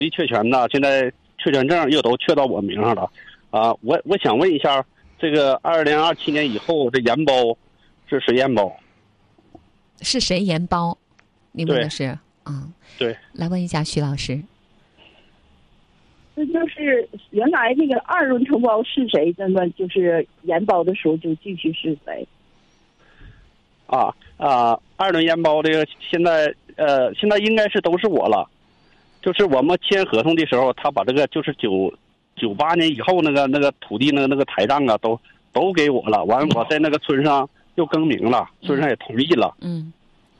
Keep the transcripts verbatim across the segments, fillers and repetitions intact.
地确权呢，现在确权证又都确到我名上了，啊，我我想问一下，这个二零二七年以后这延包是谁延包？ 是谁延包？你问的是啊、嗯？ 对， 来问一下徐老师。 这就是原来那个二轮承包是谁，那么就是延包的时候就继续是谁？ 啊啊，二轮延包这个现在呃现在应该是都是我了，就是我们签合同的时候，他把这个就是九九八年以后那个那个土地那个那个台账啊，都都给我了。完，我在那个村上又更名了，村上也同意了。 嗯。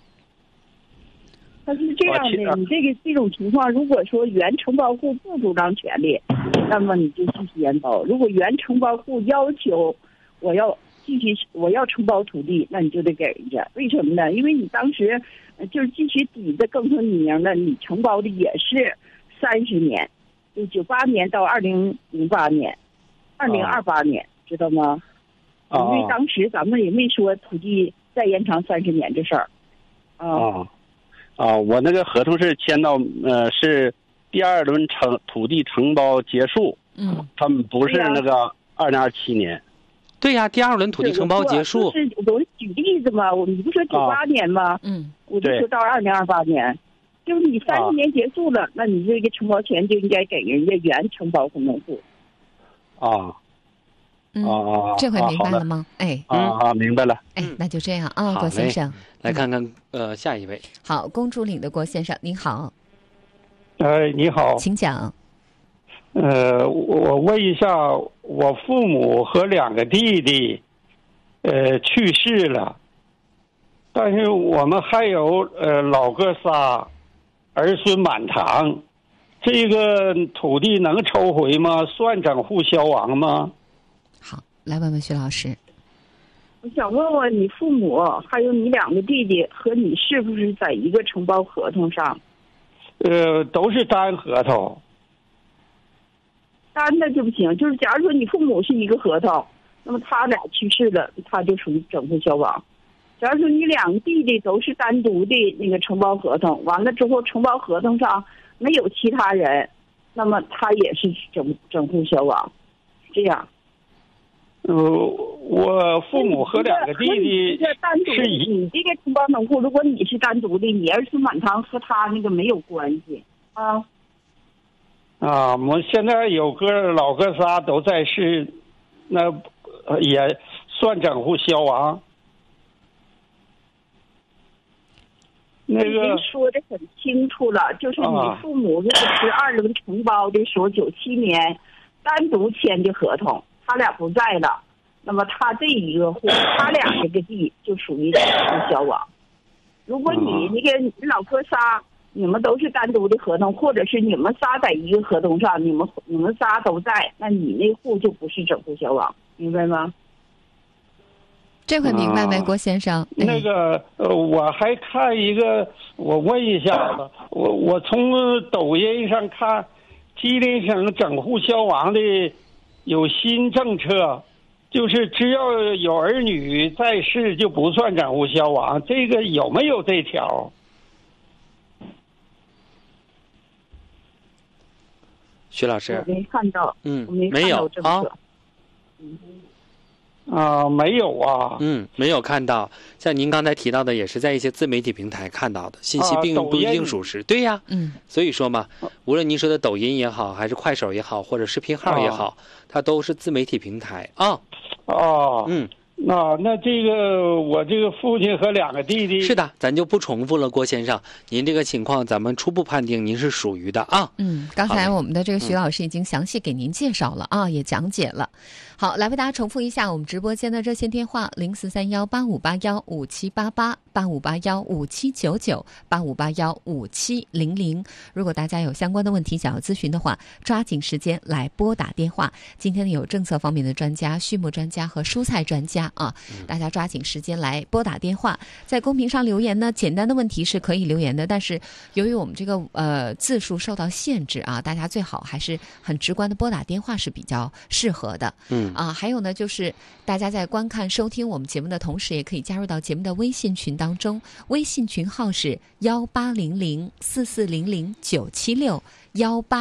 它是这样的，你这个这种情况，如果说原承包户不主张权利，那么你就继续延包；如果原承包户要求我要继续我要承包土地，那你就得给人家。为什么呢？因为你当时就是继续底子更成你名的，你承包的也是三十年，就九八年到二零零八年，二零二八年，知道吗？因为当时咱们也没说土地再延长三十年这事儿。 啊。啊，我那个合同是签到呃是第二轮承土地承包结束， 嗯， 他们不是那个二零二七年。 对呀、啊，第二轮土地承包结束。 是我举例子嘛，我你不说九八年吗？ 嗯， 我就说到二零二八年，就是你三十年结束了，啊、那你这个承包权就应该给人家原承包工农户。 啊。 嗯、 啊， 这回明白了吗？哎， 啊啊，明白了。 哎，那就这样啊，郭先生， 来看看呃下一位。 好，公主岭的郭先生，您好。 呃，你好， 请讲。 呃，我问一下，我父母和两个弟弟，呃，去世了，但是我们还有呃老哥仨，儿孙满堂，这个土地能抽回吗？算整户消亡吗？ 好，来问问徐老师。 我想问问你父母还有你两个弟弟和你是不是在一个承包合同上？ 呃，都是单合同。 单的就不行，就是假如说你父母是一个合同，那么他俩去世了，他就属于整户消亡。假如说你两个弟弟都是单独的那个承包合同，完了之后承包合同上没有其他人，那么他也是整整户消亡，这样。 呃，我父母和两个弟弟是一， 你这个承包农户，如果你是单独的，你儿孙满堂和他那个没有关系啊。 啊，我现在有个老哥仨都在世，那也算整户消亡。那个已经说的很清楚了，就是你父母如果是二轮承包的时候，九七年单独签的合同。他俩不在了，那么他这一个户，他俩这个地就属于整户消亡。如果你那个你老哥仨，你们都是单独的合同，或者是你们仨在一个合同上，你们你们仨都在，那你那户就不是整户消亡，明白吗？ 这回明白没， 啊、 郭先生？ 哎、那个呃，我还看一个，我问一下子，我我从抖音上看，吉林省整户消亡的。有新政策，就是只要有儿女在世就不算整户消亡，这个有没有这条？ 徐老师， 我没看到， 嗯， 我没看到政策。 啊， 嗯啊，没有啊， 嗯，没有看到。像您刚才提到的，也是在一些自媒体平台看到的信息，并不一定属实。对呀， 嗯， 所以说嘛，无论您说的抖音也好，还是快手也好，或者视频号也好，它都是自媒体平台啊。 哦， 嗯。 那那这个我这个父亲和两个弟弟是的，咱就不重复了，郭先生，您这个情况咱们初步判定您是属于的啊。 嗯，刚才我们的这个徐老师已经详细给您介绍了、嗯、啊，也讲解了。好，来为大家重复一下我们直播间的热线电话：零四三幺八五八幺五七八八、八五八幺五七九九、八五八幺五七零零。如果大家有相关的问题想要咨询的话，抓紧时间来拨打电话。今天呢，有政策方面的专家、畜牧专家和蔬菜专家啊，大家抓紧时间来拨打电话。在公屏上留言呢，简单的问题是可以留言的，但是由于我们这个呃字数受到限制啊，大家最好还是很直观的拨打电话是比较适合的。 嗯啊，还有呢，就是大家在观看收听我们节目的同时，也可以加入到节目的微信群当中，微信群号是幺八零零四四零零九七六。 幺八。